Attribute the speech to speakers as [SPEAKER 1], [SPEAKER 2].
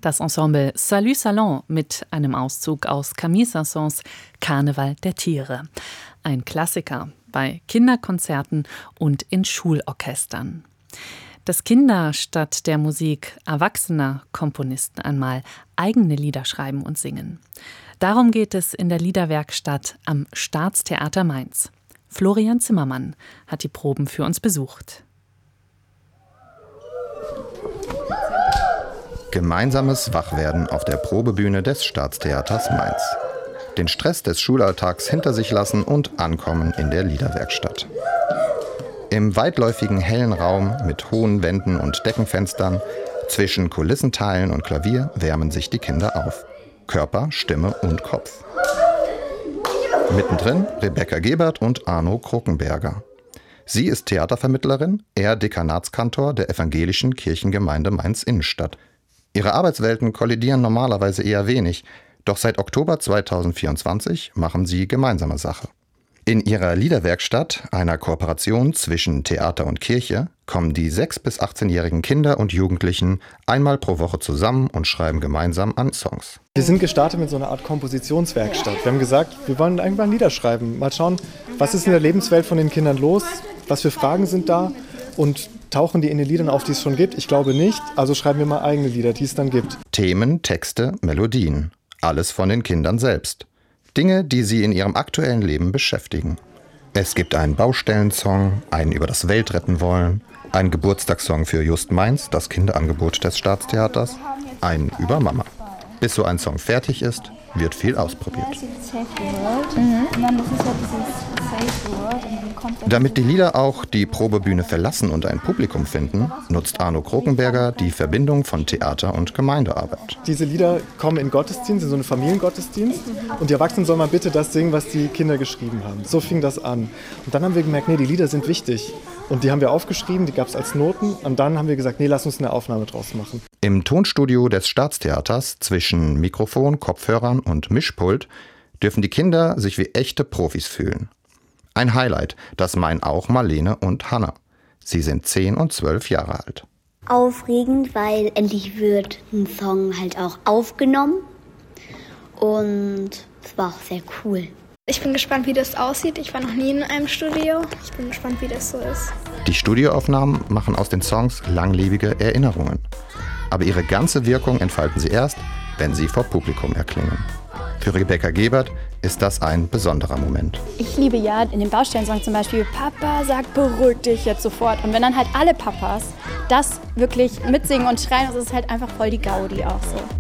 [SPEAKER 1] Das Ensemble Salut Salon mit einem Auszug aus Camille Saint-Saëns Karneval der Tiere. Ein Klassiker bei Kinderkonzerten und in Schulorchestern. Dass Kinder statt der Musik erwachsener Komponisten einmal eigene Lieder schreiben und singen. Darum geht es in der Liederwerkstatt am Staatstheater Mainz. Florian Zimmermann hat die Proben für uns besucht.
[SPEAKER 2] Gemeinsames Wachwerden auf der Probebühne des Staatstheaters Mainz. Den Stress des Schulalltags hinter sich lassen und ankommen in der Liederwerkstatt. Im weitläufigen hellen Raum mit hohen Wänden und Deckenfenstern, zwischen Kulissenteilen und Klavier wärmen sich die Kinder auf. Körper, Stimme und Kopf. Mittendrin Rebecca Gebert und Arno Krokenberger. Sie ist Theatervermittlerin, er Dekanatskantor der Evangelischen Kirchengemeinde Mainz-Innenstadt. Ihre Arbeitswelten kollidieren normalerweise eher wenig, doch seit Oktober 2024 machen sie gemeinsame Sache. In ihrer Liederwerkstatt, einer Kooperation zwischen Theater und Kirche, kommen die 6- bis 18-jährigen Kinder und Jugendlichen einmal pro Woche zusammen und schreiben gemeinsam an Songs.
[SPEAKER 3] Wir sind gestartet mit so einer Art Kompositionswerkstatt. Wir haben gesagt, wir wollen irgendwann Lieder schreiben. Mal schauen, was ist in der Lebenswelt von den Kindern los, was für Fragen sind da und tauchen die in den Liedern auf, die es schon gibt? Ich glaube nicht, also schreiben wir mal eigene Lieder, die es dann gibt.
[SPEAKER 2] Themen, Texte, Melodien. Alles von den Kindern selbst. Dinge, die sie in ihrem aktuellen Leben beschäftigen. Es gibt einen Baustellensong, einen über das Weltretten wollen, einen Geburtstagssong für Just Mainz, das Kinderangebot des Staatstheaters, einen über Mama. Bis so ein Song fertig ist, wird viel ausprobiert. Damit die Lieder auch die Probebühne verlassen und ein Publikum finden, nutzt Arno Krokenberger die Verbindung von Theater und Gemeindearbeit.
[SPEAKER 3] Diese Lieder kommen in Gottesdienst, in so einen Familiengottesdienst, und die Erwachsenen sollen mal bitte das singen, was die Kinder geschrieben haben. So fing das an. Und dann haben wir gemerkt, nee, die Lieder sind wichtig. Und die haben wir aufgeschrieben, die gab es als Noten. Und dann haben wir gesagt, nee, lass uns eine Aufnahme draus machen.
[SPEAKER 2] Im Tonstudio des Staatstheaters zwischen Mikrofon, Kopfhörern und Mischpult dürfen die Kinder sich wie echte Profis fühlen. Ein Highlight, das meinen auch Marlene und Hanna. Sie sind 10 und 12 Jahre alt.
[SPEAKER 4] Aufregend, weil endlich wird ein Song halt auch aufgenommen. Und es war auch sehr cool.
[SPEAKER 5] Ich bin gespannt, wie das aussieht. Ich war noch nie in einem Studio. Ich bin gespannt, wie das so ist.
[SPEAKER 2] Die Studioaufnahmen machen aus den Songs langlebige Erinnerungen. Aber ihre ganze Wirkung entfalten sie erst, wenn sie vor Publikum erklingen. Für Rebecca Gebert ist das ein besonderer Moment.
[SPEAKER 6] Ich liebe ja in dem Baustellensong zum Beispiel, Papa sagt, beruhig dich jetzt sofort. Und wenn dann halt alle Papas das wirklich mitsingen und schreien, das ist halt einfach voll die Gaudi auch so.